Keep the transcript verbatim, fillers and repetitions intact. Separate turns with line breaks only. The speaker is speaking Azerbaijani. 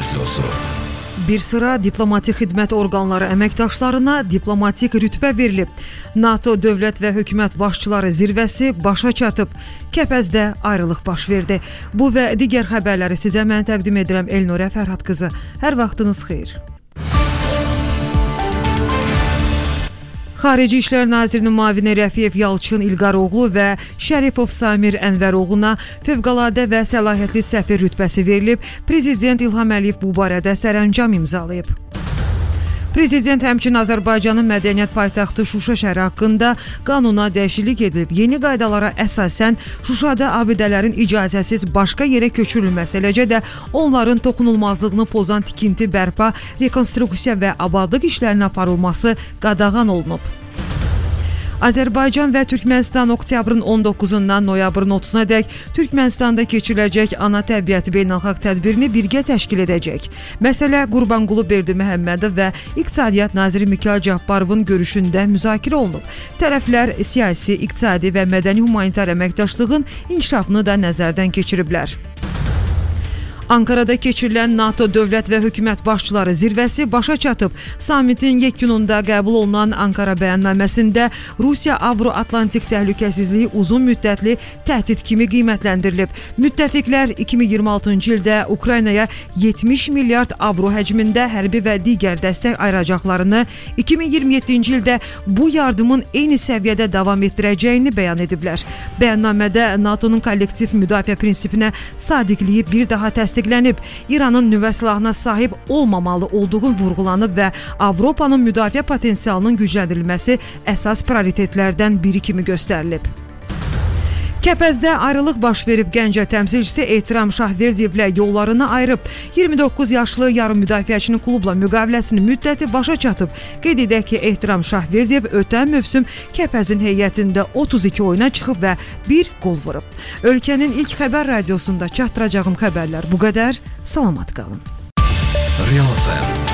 Radyosu.
Bir sıra diplomatik xidmət orqanları əməkdaşlarına diplomatik rütbə verilib. NATO dövlət və hökumət başçıları zirvəsi başa çatıb. Kəpəzdə ayrılıq baş verdi. Bu və digər xəbərləri sizə mən təqdim edirəm Elnurə Fərhad qızı. Hər vaxtınız xeyir. Xarici İşlər Nazirinin müavini Rəfiyev Yalçın İlqaroğlu və Şərifov Samir Ənvəroğluna fövqəladə və səlahiyyətli səfir rütbəsi verilib. Prezident İlham Əliyev bu barədə sərəncam imzalayıb. Prezident həmçinin Azərbaycanın mədəniyyət paytaxtı Şuşa şəhəri haqqında qanuna dəyişiklik edilib. Yeni qaydalara əsasən Şuşada abidələrin icazəsiz başqa yerə köçürülməsi, eləcə də onların toxunulmazlığını pozan tikinti, bərpa, rekonstruksiya və abadlıq işlərinin aparılması qadağan olunub. Azərbaycan və Türkmənistan oktyabrın on doqquzundan noyabrın otuzuna-dək Türkmənistanda keçiriləcək ana təbiəti beynəlxalq tədbirini birgə təşkil edəcək. Məsələ Qurbanqulu Berdiməhəmmədov və İqtisadiyyat naziri Mikayıl Cabbarovun görüşündə müzakirə olunub. Tərəflər siyasi, iqtisadi və mədəni humanitar əməkdaşlığın inkişafını da nəzərdən keçiriblər. Ankarada keçirilən NATO dövlət və hökumət başçıları zirvəsi başa çatıb. Samitin yekununda qəbul olunan Ankara bəyannaməsində Rusiya Avro-Atlantik təhlükəsizliyi uzun müddətli təhdid kimi qiymətləndirilib. Müttəfiqlər iki min iyirmi altıncı ildə Ukraynaya yetmiş milyard avro həcmində hərbi və digər dəstək ayıracaqlarını, iki min iyirmi yeddinci ildə bu yardımın eyni səviyyədə davam etdirəcəyini bəyan ediblər. Bəyannamədə NATO'nun kollektiv müdafiə prinsipinə sadiqliyi bir daha təsdiqlənib. İranın nüvə silahına sahib olmamalı olduğu vurğulanıb və Avropanın müdafiə potensialının gücləndirilməsi əsas prioritetlərdən biri kimi göstərilib. Kəpəzdə ayrılıq baş verib. Gəncə təmsilçisi Ehtiram Şahverdiyevlə yollarını ayırıb. iyirmi doqquz yaşlı yarım müdafiəçinin klubla müqaviləsinin müddəti başa çatıb. Qeyd edək ki, Ehtiram Şahverdiyev ötən mövsüm Kəpəzin heyətində otuz iki oyuna çıxıb və bir qol vurub. Ölkənin ilk xəbər radiosunda çatdıracağım xəbərlər bu qədər. Salamat qalın.
Real F M